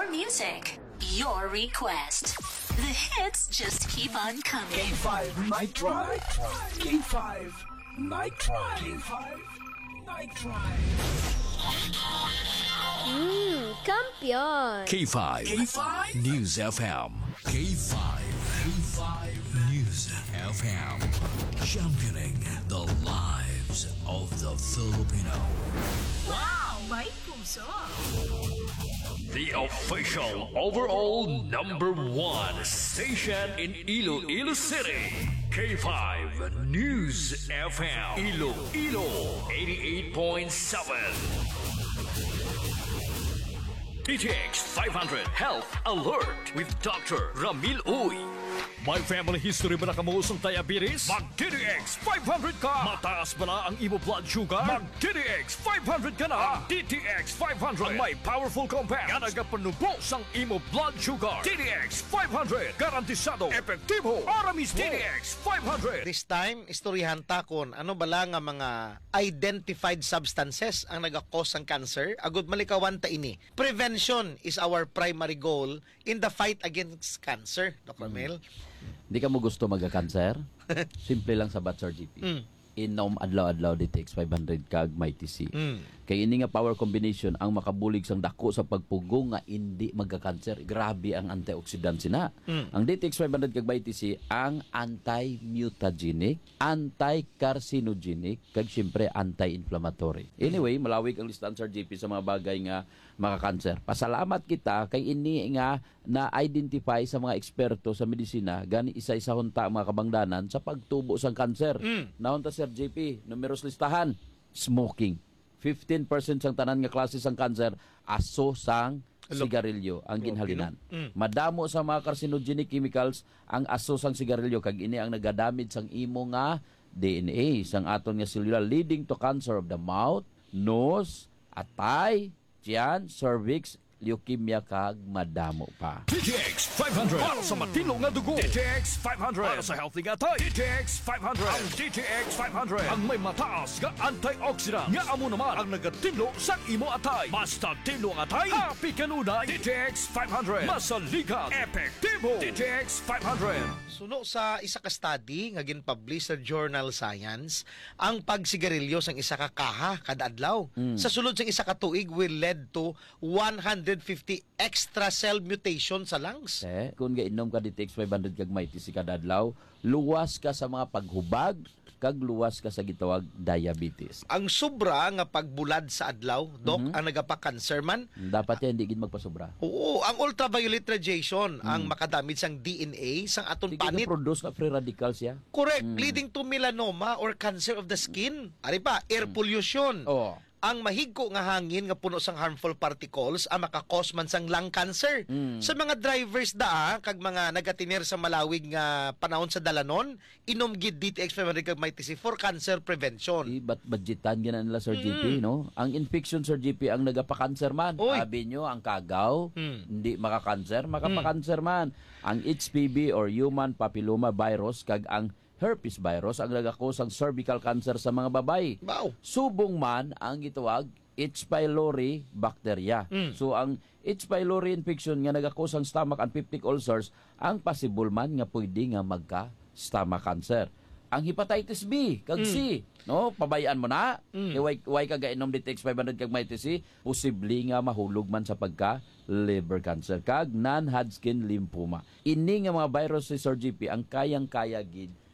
music, your request. The hits just keep on coming. K5 Night Drive. K5 Night Drive. K5 Night Drive. Kampiyon! K5. K5 News FM. K5. K5 News FM. Championing the lives of the Filipino. Wow, may puso. The official overall #1 station in Iloilo City. K5 News FM. Iloilo 88.7. DTX 500 Health Alert with Dr. Ramil Uy. May family history ba na kamusong diabetes? Mag-DTX 500 ka! Mataas ba na ang imo blood sugar? Mag-DTX 500 ka na! DTX 500 ang may powerful compounds nga nagapanubos ang imo blood sugar. DTX 500 garantisado, epektibo, para mismo. DTX 500. This time, istoryahan ta kon ano bala nga mga identified substances ang nagakos ng cancer. Agud malikawan ta ini. Prevention is our primary goal in the fight against cancer, Dr. Mel. Hindi ka mo gusto magka-cancer? Simple lang sa Batsar GP. Inom adlaw-adlaw DTX 500 kag may TC. Kay ini nga power combination ang makabulig sang dako sa pagpugong nga hindi magka-cancer. Grabe ang antioxidant sina. Ang DTX 500 kag may TC ang anti-mutagenic, anti-carcinogenic kag syempre anti-inflammatory. Anyway, malawig ang listahan sa GP sa mga bagay nga maka-cancer. Pasalamat kita kay ini nga na-identify sa mga eksperto sa medisina gani isa-isa hunta mga kabangdanan sa pagtubo sang cancer. Naon ta Sir JP, numeros listahan, smoking. 15% sang tanan nga klase sang cancer aso sang sigarilyo ang ginhalinan. Madamo sa mga carcinogenic chemicals ang aso sang sigarilyo kag ini ang nagadamage sang imo nga DNA sang aton nga cellular leading to cancer of the mouth, nose, atay, tiyan, cervix, leukemia kag madamo pa. DTX 500 para sa matino nga dugo. DTX 500 para sa healthy nga tay. DTX 500 ang DTX 500 ang may mataas nga antioxidant nga amo naman ang nagatilo sa imo atay. Basta tilo ang atay, happy kanunay. DTX 500 masaligan, epektibo. DTX 500. Suno sa isa ka study nga ginpublish sa Journal Science, ang pagsigarilyo sang isa ka kaha kada adlaw sa sulod sang isa ka tuig will lead to 150 extra cell mutation sa lungs. Kung gainom ka DTX 500 kag may TC kada adlaw, luwas ka sa mga paghubag kag luwas ka sa gitawag diabetes. Ang sobra nga pagbulad sa adlaw, Dok, ang nagapa-cancer man. Dapat yan, hindi gid magpasobra. Oo, ang ultraviolet radiation ang makadamage sang DNA sang aton Hindi panit. produce nga free radicals ya. Correct, leading to melanoma or cancer of the skin. Ari pa, air pollution. Oh. Ang mahigko nga hangin nga puno sang harmful particles ang makakos man sang lung cancer. Sa mga drivers kag mga nagatinir sa malawig nga panahon sa dalanon, inom gid DTX 500 kag may TC for cancer prevention. Budgetan gina nila Sir GP, no? Ang infection Sir GP ang nagapa-cancer man. Oy. Sabi nyo, ang kagaw, hindi maka-cancer, makapa-cancer man. Ang HPV or human papilloma virus kag ang herpes virus ang nagakos ang cervical cancer sa mga babae. Wow. Subong man ang gitawag H. pylori bacteria. So ang H. pylori infection nga nagakos ang stomach and peptic ulcers ang possible man nga pwede nga magka-stomach cancer. Ang hepatitis B kag C, no, pabayaan mo na. Way ka gainom DTX 500 kag may TC, posible nga mahulog man sa pagka liver cancer kag non-Hodgkin lymphoma. Ini nga mga virus si Sir GP ang kayang-kaya gid